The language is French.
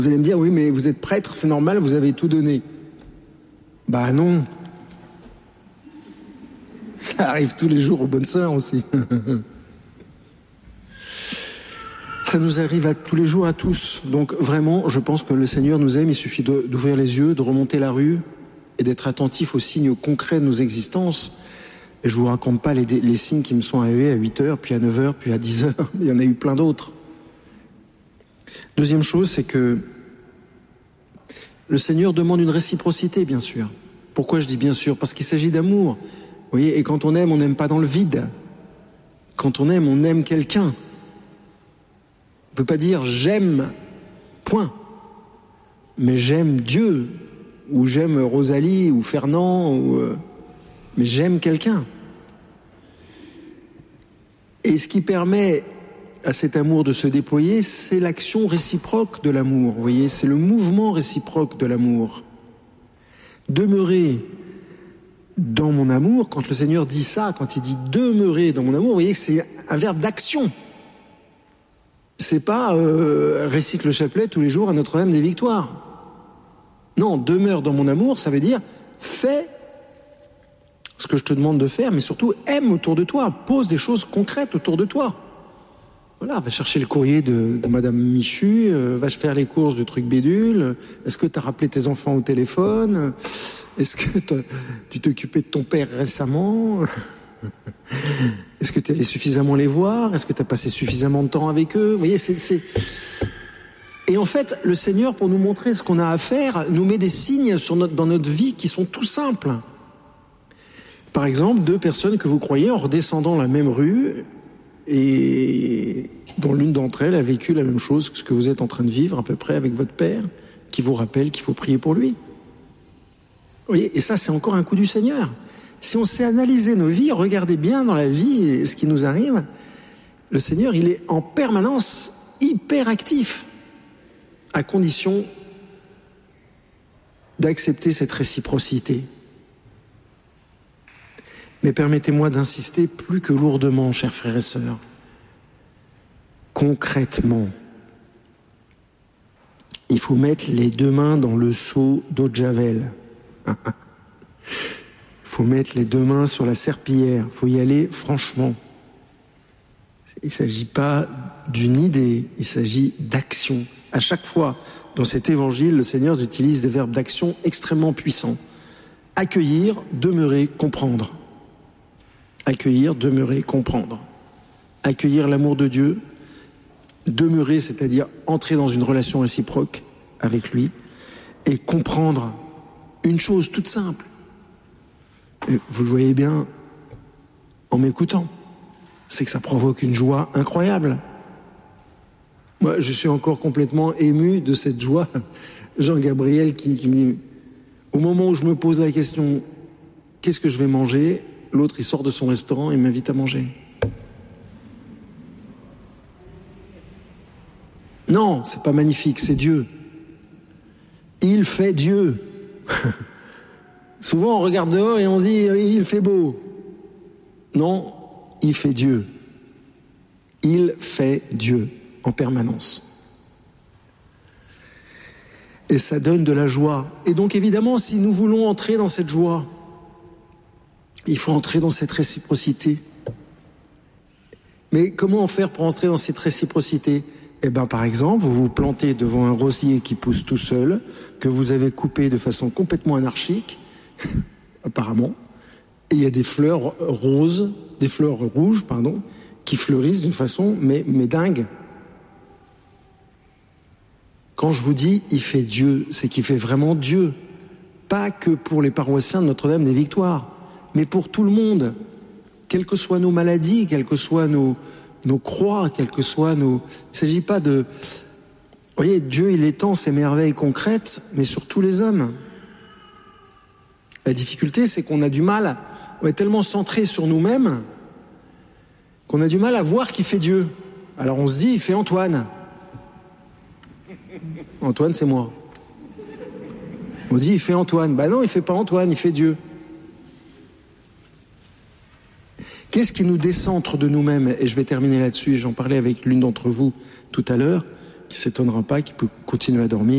Vous allez me dire, oui, mais vous êtes prêtre, c'est normal, vous avez tout donné. Bah non. Ça arrive tous les jours aux bonnes sœurs aussi. Ça nous arrive tous les jours à tous. Donc vraiment, je pense que le Seigneur nous aime. Il suffit d'ouvrir les yeux, de remonter la rue et d'être attentif aux signes concrets de nos existences. Et je vous raconte pas les signes qui me sont arrivés à 8h, puis à 9h, puis à 10h. Il y en a eu plein d'autres. Deuxième chose, c'est que le Seigneur demande une réciprocité, bien sûr. Pourquoi je dis bien sûr? Parce qu'il s'agit d'amour. Vous voyez, et quand on n'aime pas dans le vide. Quand on aime quelqu'un. On ne peut pas dire j'aime, point. Mais j'aime Dieu, ou j'aime Rosalie, ou Fernand, mais j'aime quelqu'un. Et ce qui permet à cet amour de se déployer, c'est l'action réciproque de l'amour. Vous voyez, c'est le mouvement réciproque de l'amour. Demeurer dans mon amour, quand le Seigneur dit ça, quand il dit demeurer dans mon amour, vous voyez que c'est un verbe d'action. C'est pas récite le chapelet tous les jours à Notre-Dame des Victoires. Non, demeure dans mon amour, ça veut dire fais ce que je te demande de faire, mais surtout aime autour de toi, pose des choses concrètes autour de toi. Voilà, va chercher le courrier de Madame Michu, va faire les courses de trucs bédules. Est-ce que tu as rappelé tes enfants au téléphone? Est-ce que tu t'es occupé de ton père récemment? Est-ce que tu es allé suffisamment les voir? Est-ce que tu as passé suffisamment de temps avec eux? Vous voyez, Et en fait, le Seigneur, pour nous montrer ce qu'on a à faire, nous met des signes dans notre vie qui sont tout simples. Par exemple, 2 personnes que vous croyez en redescendant la même rue et dont l'une d'entre elles a vécu la même chose que ce que vous êtes en train de vivre à peu près avec votre père, qui vous rappelle qu'il faut prier pour lui. Vous voyez, et ça, c'est encore un coup du Seigneur. Si on sait analyser nos vies, regardez bien dans la vie et ce qui nous arrive, le Seigneur, il est en permanence hyper actif, à condition d'accepter cette réciprocité. Mais permettez-moi d'insister plus que lourdement, chers frères et sœurs, concrètement, il faut mettre les 2 mains dans le seau d'eau de Javel. Il faut mettre les 2 mains sur la serpillière, il faut y aller franchement. Il ne s'agit pas d'une idée, il s'agit d'action. À chaque fois, dans cet évangile, le Seigneur utilise des verbes d'action extrêmement puissants. Accueillir, demeurer, comprendre. Accueillir, demeurer, comprendre. Accueillir l'amour de Dieu, demeurer, c'est-à-dire entrer dans une relation réciproque avec lui, et comprendre une chose toute simple. Et vous le voyez bien en m'écoutant, c'est que ça provoque une joie incroyable. Moi, je suis encore complètement ému de cette joie. Jean-Gabriel qui me dit, au moment où je me pose la question, qu'est-ce que je vais manger? L'autre, il sort de son restaurant et m'invite à manger. Non, c'est pas magnifique, c'est Dieu. Il fait Dieu. Souvent, on regarde dehors et on dit, il fait beau. Non, il fait Dieu. Il fait Dieu en permanence. Et ça donne de la joie. Et donc, évidemment, si nous voulons entrer dans cette joie, il faut entrer dans cette réciprocité. Mais comment faire pour entrer dans cette réciprocité? Eh bien, par exemple, vous vous plantez devant un rosier qui pousse tout seul, que vous avez coupé de façon complètement anarchique, apparemment, et il y a des fleurs roses, des fleurs rouges, pardon, qui fleurissent d'une façon, mais dingue. Quand je vous dis, il fait Dieu, c'est qu'il fait vraiment Dieu. Pas que pour les paroissiens de Notre-Dame des Victoires, mais pour tout le monde. Quelles que soient nos maladies, quelles que soient nos croix, quelles que soient nos... Il ne s'agit pas de... Vous voyez, Dieu, il étend ses merveilles concrètes, mais sur tous les hommes. La difficulté, c'est qu'on a du mal, on est tellement centré sur nous-mêmes, qu'on a du mal à voir qui fait Dieu. Alors on se dit, il fait Antoine. Antoine, c'est moi. On dit, il fait Antoine. Ben non, il fait pas Antoine, il fait Dieu. Qu'est-ce qui nous décentre de nous-mêmes? Et je vais terminer là-dessus, et j'en parlais avec l'une d'entre vous tout à l'heure. qui s'étonnera pas, qui peut continuer à dormir.